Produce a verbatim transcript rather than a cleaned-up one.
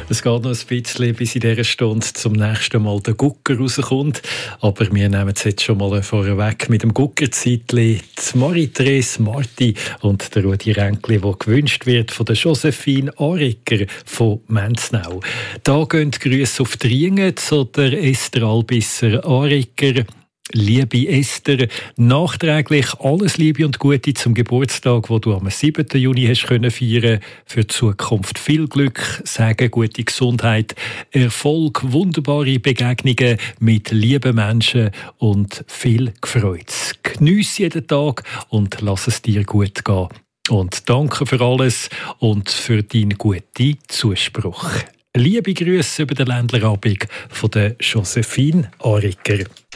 Es geht noch ein bisschen, bis in dieser Stunde zum nächsten Mal der Gucker rauskommt. Aber wir nehmen es jetzt schon mal vorweg mit dem Guckerzeitli. Die Marie-Therese Marti und der Rudi Ränkli, der gewünscht wird von der Josephine Aricker von Menznau. Da gehen die Grüße auf die Ringen zu der Esther Albisser Aricker. Liebe Esther, nachträglich alles Liebe und Gute zum Geburtstag, wo du am siebten Juni hast können feiern. Für die Zukunft viel Glück, Segen, gute Gesundheit, Erfolg, wunderbare Begegnungen mit lieben Menschen und viel Freude. Geniess jeden Tag und lass es dir gut gehen. Und danke für alles und für deinen guten Zuspruch. Liebe Grüße über den Ländlerabend von der Josephine Aricker.